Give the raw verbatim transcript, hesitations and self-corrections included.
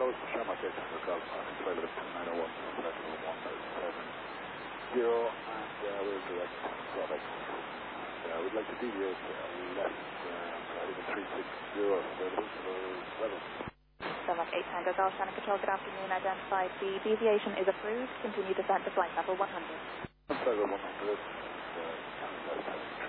coast, Shamrock eight Tango Golf, parking trailer at two nine oh one, Festival one seven zero, and uh, we'll direct product. And uh, we'd like to deviate uh, left, uh, heading at three six zero, available for level. Shamrock eight Tango Golf, Shannon Control, good afternoon, identified. The deviation is approved. Continue descent to flight level one hundred. Level one hundred, and uh,